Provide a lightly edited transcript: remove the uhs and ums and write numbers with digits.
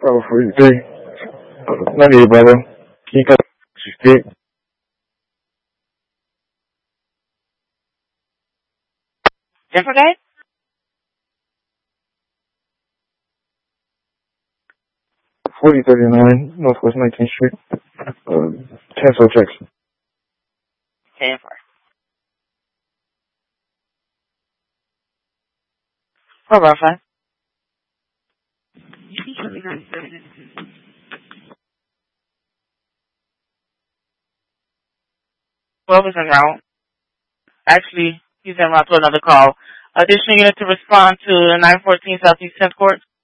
Oh, 43. 98, brother. Can you come to stick? Different guy? 4039 Northwest 19th Street. Chancellor Jackson. 10-4. What about 5? Well, was en route. Actually, he's en route to another call. Additional unit to respond to 914 Southeast 10th Court.